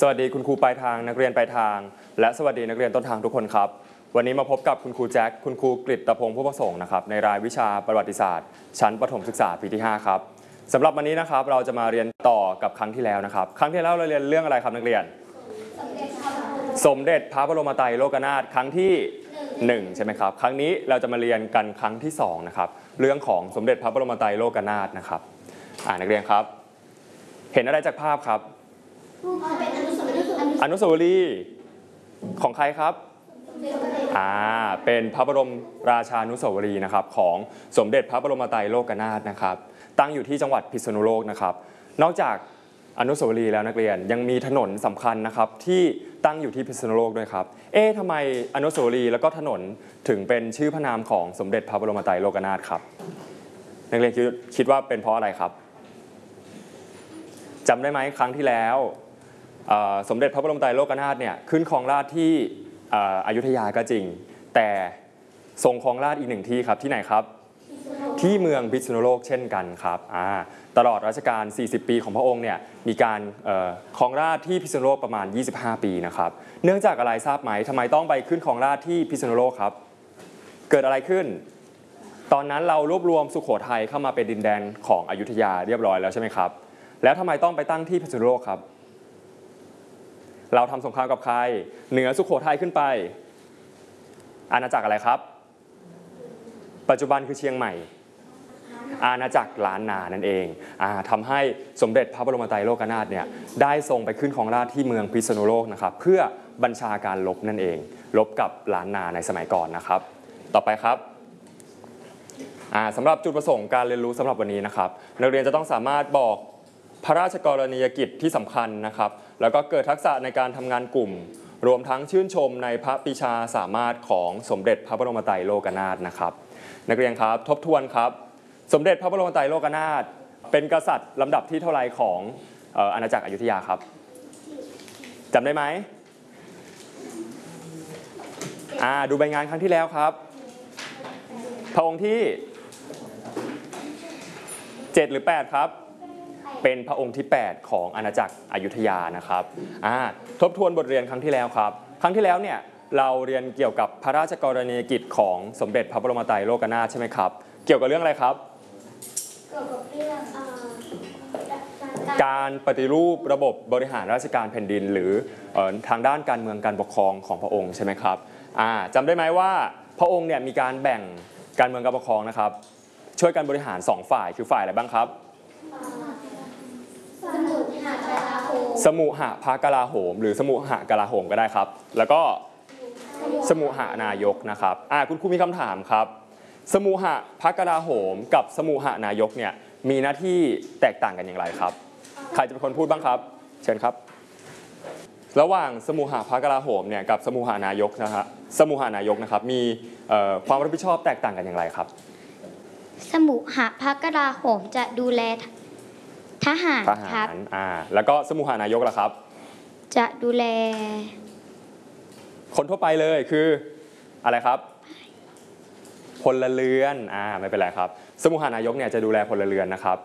สวัสดีคุณครูปลายทางนักเรียนปลายทางและสวัสดีนักเรียนต้นทางทุกคนครับวันนี้มาพบกับคุณครูแจ็คคุณครูกฤตพงศ์ผู้ประสงค์นะครับในรายวิชาประวัติศาสตร์ชั้นประถมศึกษาปีที่5ครับสำหรับวันนี้นะครับเราจะมาเรียนต่อกับครั้งที่แล้วนะครับครั้งที่แล้วเราเรียนเรื่องอะไรครับนักเรียนสมเด็จพระบรมไตรโลกนาถครั้งที่1ใช่ไหมครับครั้งนี้เราจะมาเรียนกันครั้งที่2นะครับเรื่องของสมเด็จพระบรมไตรโลกนาถนะครับนักเรียนครับเห็นอะไรจากภาพครับอนุสาวรีย์ของใครครับเป็นพระบรมราชานุสาวรีย์นะครับของสมเด็จพระบรมไตรโลกนาถนะครับตั้งอยู่ที่จังหวัดพิษณุโลกนะครับนอกจากอนุสาวรีย์แล้วนักเรียนยังมีถนนสำคัญนะครับที่ตั้งอยู่ที่พิษณุโลกด้วยครับทำไมอนุสาวรีย์แล้วก็ถนนถึงเป็นชื่อพระนามของสมเด็จพระบรมไตรโลกนาถครับนักเรียนคิดว่าเป็นเพราะอะไรครับจำได้ไหมครั้งที่แล้วสมเด็จพระบรมไตรโลกนาถเนี่ยขึ้นครองราชย์ที่อยุธยาก็จริงแต่ทรงครองราชย์อีกหนึ่งที่ครับที่ไหนครับที่เมืองพิษณุโลกเช่นกันครับตลอดรัชกาล40 ปีของพระองค์เนี่ยมีการครองราชย์ที่พิษณุโลกประมาณ25 ปีนะครับเนื่องจากอะไรทราบไหมทำไมต้องไปขึ้นครองราชย์ที่พิษณุโลกครับเกิดอะไรขึ้นตอนนั้นเรารวบรวมสุโขทัยเข้ามาเป็นดินแดนของอยุธยาเรียบร้อยแล้วใช่ไหมครับแล้วทำไมต้องไปตั้งที่พิษณุโลกครับเราทำสงครามกับใครเหนือสุโขทัยขึ้นไปอาณาจักรอะไรครับปัจจุบันคือเชียงใหม่อาณาจักรล้านนานั่นเองทำให้สมเด็จพระบรมไตรโลกนาถเนี่ยได้ทรงไปขึ้นครองราชย์ที่เมืองพิษณุโลกนะครับเพื่อบัญชาการรบนั่นเองรบกับล้านนาในสมัยก่อนนะครับต่อไปครับสำหรับจุดประสงค์การเรียนรู้สำหรับวันนี้นะครับนักเรียนจะต้องสามารถบอกพระราชกรณียกิจที่สำคัญนะครับแล้วก็เกิดทักษะในการทำงานกลุ่มรวมทั้งชื่นชมในพระปรีชาสามารถของสมเด็จพระบรมไตรโลกนาถนะครับนักเรียนครับทบทวนครับสมเด็จพระบรมไตรโลกนาถเป็นกษัตริย์ลำดับที่เท่าไรของอาณาจักรอยุธยาครับจำได้ไหมดูใบงานครั้งที่แล้วครับพระองค์ที่7หรือ8ครับเป็นพระองค์ที่8ของอาณาจักรอยุธยานะครับทบทวนบทเรียนครั้งที่แล้วครับครั้งที่แล้วเนี่ยเราเรียนเกี่ยวกับพระราชกรณียกิจของสมเด็จพระบรมไตรโลกนาถใช่ไหมครับเกี่ยวกับเรื่องอะไรครับเกี่ยวกับเรื่องการปฏิรูประบบบริหารราชการแผ่นดินหรือทางด้านการเมืองการปกครองของพระองค์ใช่ไหมครับจำได้ไหมว่าพระองค์เนี่ยมีการแบ่งการเมืองการปกครองนะครับช่วยกันบริหาร2ฝ่ายคือฝ่ายอะไรบ้างครับสมุหภกลาโหมหรือสมุหกลาโหมก็ได้ครับแล้วก็สมุหนายกนะครับคุณครูมีคำถามครับสมุหภกลาโหมกับสมุหนายกเนี่ยมีหน้าที่แตกต่างกันอย่างไรครับใครจะเป็นคนพูดบ้างครับเชิญครับระหว่างสมุหภกลาโหมเนี่ยกับสมุหนายกนะครับสมุหนายกนะครับมีความรับผิดชอบแตกต่างกันอย่างไรครับสมุหภกลาโหมจะดูแลทหารครับแล้วก็สมุหนายกล่ะครับจะดูแลคนทั่วไปเลยคืออะไรครับพลเรือนไม่เป็นไรครับสมุหนายกเนี่ยจะดูแลพลเรือนนะครับ